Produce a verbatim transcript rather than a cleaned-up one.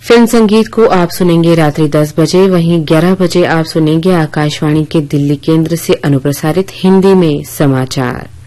Film संगीत को आप सुनेंगे रात्रि दस बजे, वहीं ग्यारह बजे आप सुनेंगे आकाशवाणी के दिल्ली केंद्र से अनुप्रसारित हिंदी में समाचार।